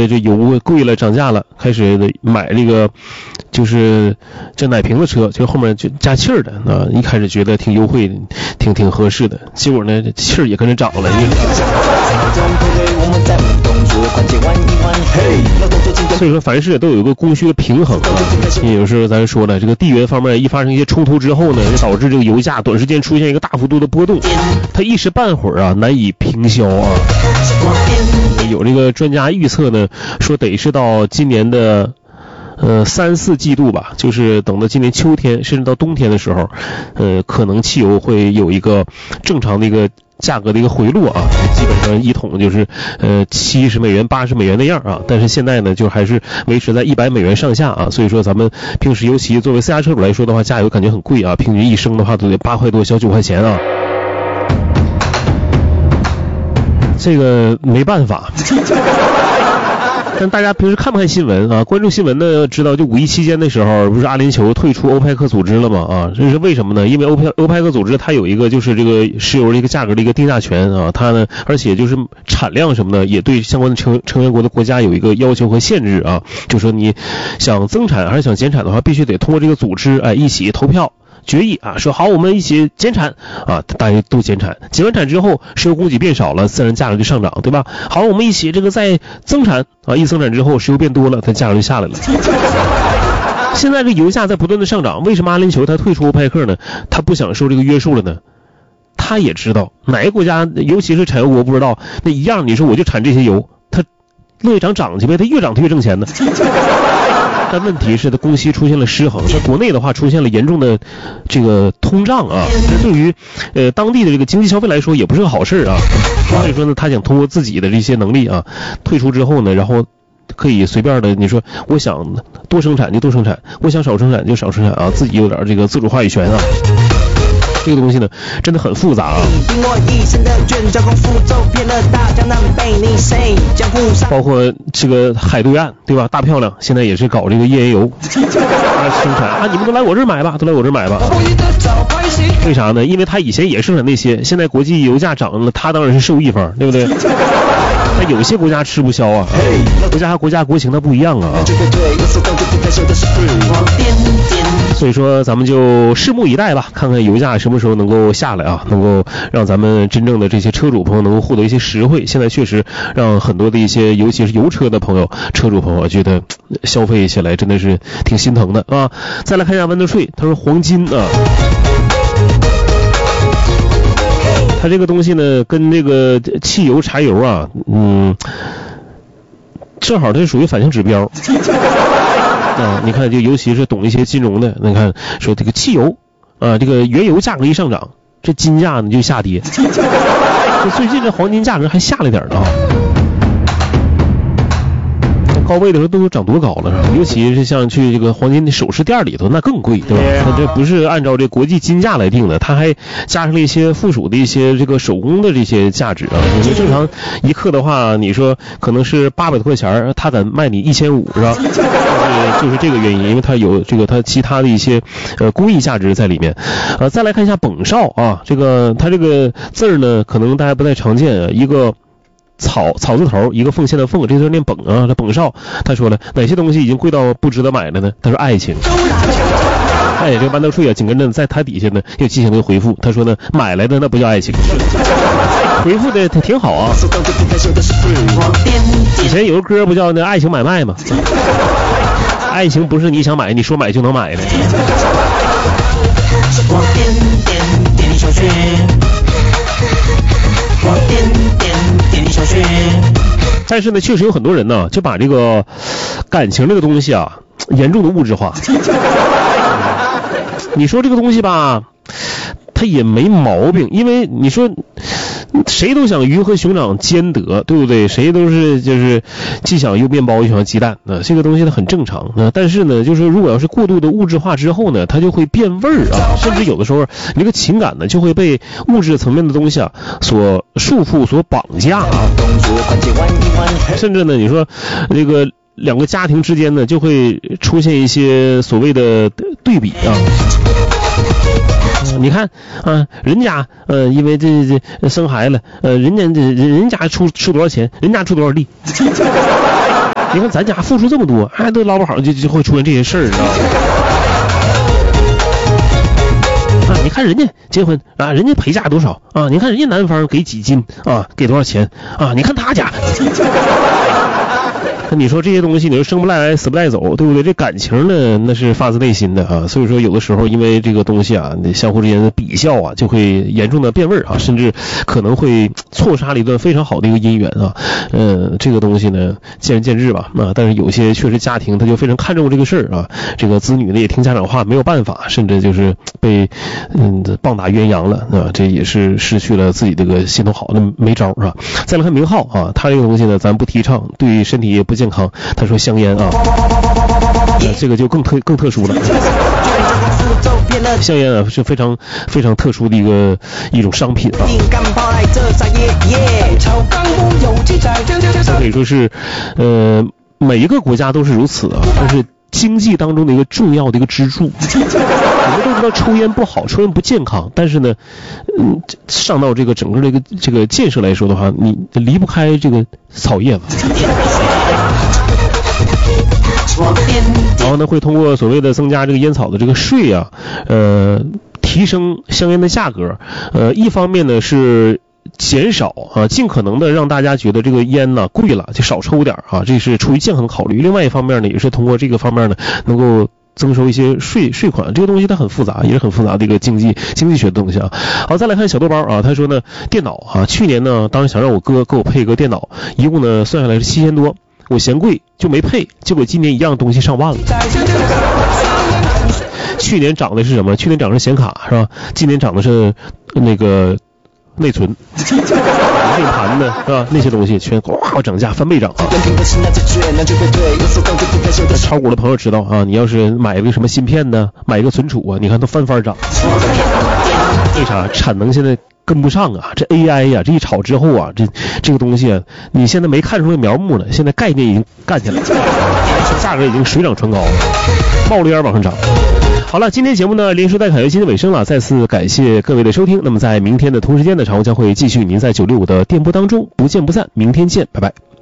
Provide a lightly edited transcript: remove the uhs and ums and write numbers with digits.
得这油贵了涨价了，开始买这个就是这奶瓶的车，就后面就加气儿的啊，一开始觉得挺优惠的，挺合适的，结果呢这气儿也跟着涨了。所以说凡事都有一个供需的平衡啊。有时候咱说了，这个地缘方面一发生一些冲突之后呢，就导致这个油价短时间出现一个大幅度的波动，它一时半会儿啊难以平销啊。有这个专家预测呢，说得是到今年的3、4季度吧，就是等到今年秋天甚至到冬天的时候，可能汽油会有一个正常的一个价格的一个回落啊，基本上一桶就是70美元、80美元那样啊，但是现在呢就还是维持在100美元上下啊，所以说咱们平时尤其作为私家车主来说的话，加油感觉很贵啊，平均一升的话都得8块多小9块钱啊，这个没办法。但大家平时看不看新闻啊？关注新闻呢，知道就5·1期间的时候，不是阿联酋退出欧佩克组织了吗？啊，这是为什么呢？因为欧佩克组织它有一个就是这个石油的一个价格的一个定价权啊，它呢，而且就是产量什么的，也对相关的成员国的国家有一个要求和限制啊，就说你想增产还是想减产的话，必须得通过这个组织一起投票。决议啊，说好我们一起减产啊，大家都减产，减完产之后石油供给变少了，自然价格就上涨，对吧？好，我们一起这个再增产啊，一增产之后石油变多了，它价格就下来了。现在这油价在不断的上涨，为什么阿联酋它退出欧佩克呢？它不想受这个约束了呢？他也知道哪个国家，尤其是产油国不知道，那一样你说我就产这些油，它乐意涨去呗，它越涨它越挣钱呢。但问题是它供需出现了失衡，在国内的话出现了严重的这个通胀啊，这对于当地的这个经济消费来说也不是个好事啊。所以说呢，他想通过自己的这些能力啊，退出之后呢，然后可以随便的，你说我想多生产就多生产，我想少生产就少生产啊，自己有点这个自主话语权啊。这个东西呢真的很复杂啊，包括这个海对岸对吧，大漂亮现在也是搞这个页岩油生产啊，你们都来我这儿买吧，都来我这儿买吧。为啥呢？因为他以前也生产那些，现在国际油价涨了，他当然是受益方，对不对？那有些国家吃不消啊，国家和国家国情它不一样啊。所以说咱们就拭目以待吧，看看油价什么时候能够下来啊，能够让咱们真正的这些车主朋友能够获得一些实惠。现在确实让很多的一些尤其是油车的朋友、车主朋友觉得消费起来真的是挺心疼的啊。再来看一下温德税，他说黄金啊，它这个东西呢跟这个汽油柴油啊正好它是属于反向指标啊，你看就尤其是懂一些金融的，你看说这个汽油啊，这个原油价格一上涨，这金价呢就下跌，就最近这黄金价格还下了点啊。高位的时候都涨多高了，尤其是像去这个黄金的首饰店里头，那更贵，对吧？它这不是按照这国际金价来定的，它还加上了一些附属的一些这个手工的这些价值啊。你正常一克的话，你说可能是800多块钱，他敢卖你1500，是吧？就是这个原因，因为它有这个它其他的一些工艺价值在里面。再来看一下苯少啊，这个它这个字儿呢，可能大家不太常见，一个草字头，一个奉献的奉，这字念苯啊。这苯少他说了，哪些东西已经贵到不值得买了呢？他说爱情。这个班德税啊，紧跟着在他底下呢又进行了回复，他说呢，买来的那不叫爱情。回复的挺好啊。以前有个歌不叫那爱情买卖吗？爱情不是你想买你说买就能买的。但是呢，确实有很多人呢，就把这个感情这个东西啊，严重的物质化。你说这个东西吧，它也没毛病，因为你说谁都想鱼和熊掌兼得，对不对？谁都是就是既想要面包又想要鸡蛋啊，这个东西呢很正常啊。但是呢，就是如果要是过度的物质化之后呢，它就会变味儿啊，甚至有的时候你这个情感呢就会被物质层面的东西啊所束缚、所绑架啊。甚至呢，你说这个两个家庭之间呢就会出现一些所谓的对比啊。你看啊，人家因为这生孩子人家出多少钱，人家出多少力。 你看咱家付出这么多，哎，都捞不好就会出现这些事儿，你知道吗？啊，你看人家结婚啊，人家陪嫁多少啊？你看人家男方给几斤啊，给多少钱啊？你看他家。你说这些东西，你说生不带来死不带走，对不对？这感情呢，那是发自内心的啊。所以说有的时候因为这个东西啊，相互之间的比较啊，就会严重的变味啊，甚至可能会错杀了一段非常好的一个姻缘啊。这个东西呢，见仁见智吧啊。但是有些确实家庭他就非常看重这个事儿啊，这个子女呢也听家长话没有办法，甚至就是被棒打鸳鸯了啊，这也是失去了自己这个心头好，那没招是吧？再来看明浩啊，他这个东西呢，咱不提倡，对身体也不健康。他说香烟啊，这个就更特殊了。香烟啊是非常非常特殊的一种商品啊，可以说是每一个国家都是如此啊，但是经济当中的一个重要的一个支柱。我们都知道抽烟不好，抽烟不健康，但是呢，上到这个整个这个建设来说的话，你离不开这个草叶子。然后呢，会通过所谓的增加这个烟草的这个税啊，提升香烟的价格。一方面呢是减少啊，尽可能的让大家觉得这个烟呢贵了就少抽点啊，这是出于健康的考虑。另外一方面呢，也是通过这个方面呢能够增收一些税款，这个东西它很复杂，也是很复杂的一个经济学的东西啊。好，再来看小豆包啊，他说呢，电脑啊，去年呢当时想让我哥给我配一个电脑，一共呢算下来是7000多，我嫌贵就没配，结果今年一样东西上万了。去年涨的是什么？去年涨的是显卡是吧？今年涨的是那个内存、硬盘的是吧？那些东西全哗涨价翻倍涨啊！炒股的朋友知道啊，你要是买一个什么芯片呢，买一个存储啊，你看都翻番涨。为啥？产能现在跟不上啊！这 AI 呀，这一炒之后啊，这个东西啊，你现在没看出来苗木呢，现在概念已经干起来了，价格已经水涨船高，冒着烟往上涨。好了，今天节目呢，连说带侃又接近尾声了，再次感谢各位的收听。那么在明天的同时间呢，常务将会继续您在965的电波当中不见不散，明天见，拜拜。